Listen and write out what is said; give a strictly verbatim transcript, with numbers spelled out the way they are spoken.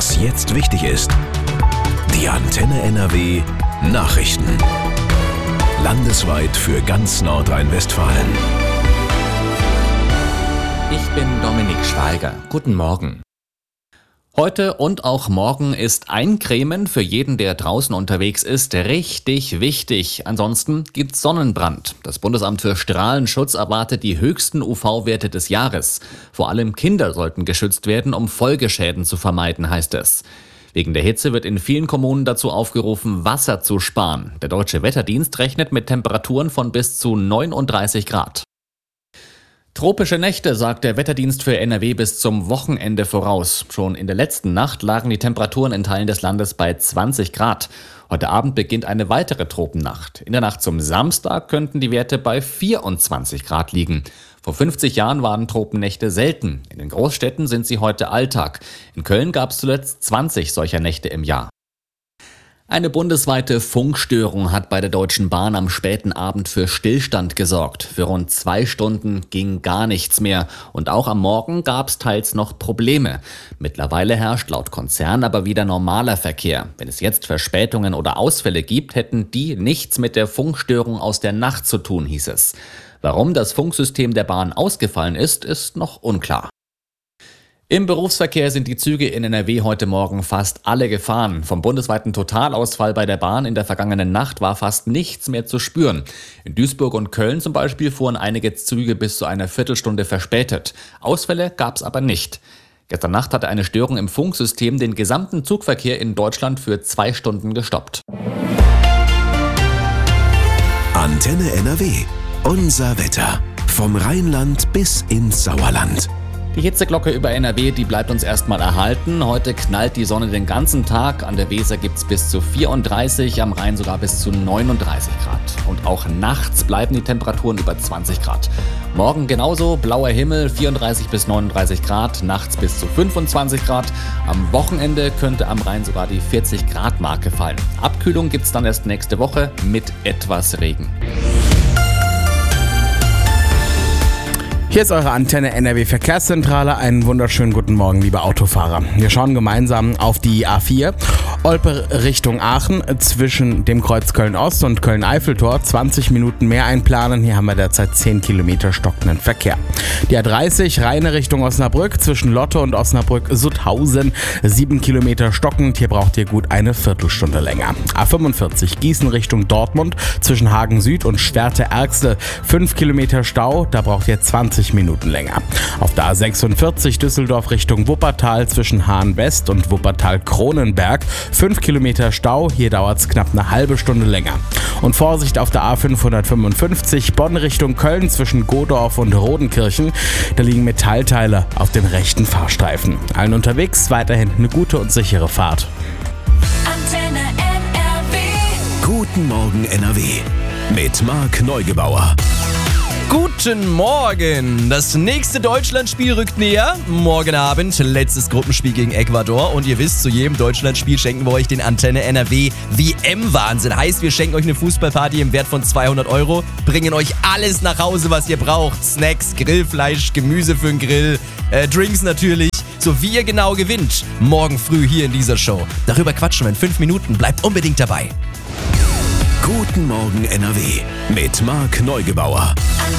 Was jetzt wichtig ist. Die Antenne N R W Nachrichten. Landesweit für ganz Nordrhein-Westfalen. Ich bin Dominik Schweiger. Guten Morgen. Heute und auch morgen ist Eincremen für jeden, der draußen unterwegs ist, richtig wichtig. Ansonsten gibt's Sonnenbrand. Das Bundesamt für Strahlenschutz erwartet die höchsten U V-Werte des Jahres. Vor allem Kinder sollten geschützt werden, um Folgeschäden zu vermeiden, heißt es. Wegen der Hitze wird in vielen Kommunen dazu aufgerufen, Wasser zu sparen. Der Deutsche Wetterdienst rechnet mit Temperaturen von bis zu neununddreißig Grad. Tropische Nächte, sagt der Wetterdienst für N R W bis zum Wochenende voraus. Schon in der letzten Nacht lagen die Temperaturen in Teilen des Landes bei zwanzig Grad. Heute Abend beginnt eine weitere Tropennacht. In der Nacht zum Samstag könnten die Werte bei vierundzwanzig Grad liegen. Vor fünfzig Jahren waren Tropennächte selten. In den Großstädten sind sie heute Alltag. In Köln gab es zuletzt zwanzig solcher Nächte im Jahr. Eine bundesweite Funkstörung hat bei der Deutschen Bahn am späten Abend für Stillstand gesorgt. Für rund zwei Stunden ging gar nichts mehr. Und auch am Morgen gab es teils noch Probleme. Mittlerweile herrscht laut Konzern aber wieder normaler Verkehr. Wenn es jetzt Verspätungen oder Ausfälle gibt, hätten die nichts mit der Funkstörung aus der Nacht zu tun, hieß es. Warum das Funksystem der Bahn ausgefallen ist, ist noch unklar. Im Berufsverkehr sind die Züge in N R W heute Morgen fast alle gefahren. Vom bundesweiten Totalausfall bei der Bahn in der vergangenen Nacht war fast nichts mehr zu spüren. In Duisburg und Köln zum Beispiel fuhren einige Züge bis zu einer Viertelstunde verspätet. Ausfälle gab es aber nicht. Gestern Nacht hatte eine Störung im Funksystem den gesamten Zugverkehr in Deutschland für zwei Stunden gestoppt. Antenne N R W. Unser Wetter. Vom Rheinland bis ins Sauerland. Die Hitzeglocke über N R W, die bleibt uns erstmal erhalten. Heute knallt die Sonne den ganzen Tag. An der Weser gibt's bis zu vierunddreißig, am Rhein sogar bis zu neununddreißig Grad. Und auch nachts bleiben die Temperaturen über zwanzig Grad. Morgen genauso, blauer Himmel, vierunddreißig bis neununddreißig Grad, nachts bis zu fünfundzwanzig Grad. Am Wochenende könnte am Rhein sogar die vierzig Grad Marke fallen. Abkühlung gibt's dann erst nächste Woche mit etwas Regen. Hier ist eure Antenne N R W Verkehrszentrale. Einen wunderschönen guten Morgen, liebe Autofahrer. Wir schauen gemeinsam auf die A vier. Olpe Richtung Aachen zwischen dem Kreuz Köln-Ost und Köln-Eiffeltor. zwanzig Minuten mehr einplanen. Hier haben wir derzeit zehn Kilometer stockenden Verkehr. Die A dreißig Rheine Richtung Osnabrück zwischen Lotte und Osnabrück-Sutthausen. sieben Kilometer stockend. Hier braucht ihr gut eine Viertelstunde länger. A fünfundvierzig Gießen Richtung Dortmund zwischen Hagen Süd und Schwerte-Erxle. fünf Kilometer Stau. Da braucht ihr zwanzig Minuten länger. Auf der A sechsundvierzig Düsseldorf Richtung Wuppertal zwischen Hahn West und Wuppertal-Kronenberg. fünf Kilometer Stau, hier dauert es knapp eine halbe Stunde länger. Und Vorsicht auf der A fünfhundertfünfundfünfzig Bonn Richtung Köln zwischen Godorf und Rodenkirchen. Da liegen Metallteile auf den rechten Fahrstreifen. Allen unterwegs weiterhin eine gute und sichere Fahrt. Antenne N R W. Guten Morgen N R W. Mit Marc Neugebauer. Guten Morgen! Das nächste Deutschlandspiel rückt näher. Morgen Abend letztes Gruppenspiel gegen Ecuador. Und ihr wisst, zu jedem Deutschlandspiel schenken wir euch den Antenne N R W W M-Wahnsinn. Heißt, wir schenken euch eine Fußballparty im Wert von zweihundert Euro, bringen euch alles nach Hause, was ihr braucht. Snacks, Grillfleisch, Gemüse für den Grill, äh, Drinks natürlich. So wie ihr genau gewinnt. Morgen früh hier in dieser Show. Darüber quatschen wir in fünf Minuten. Bleibt unbedingt dabei. Guten Morgen N R W. Mit Marc Neugebauer.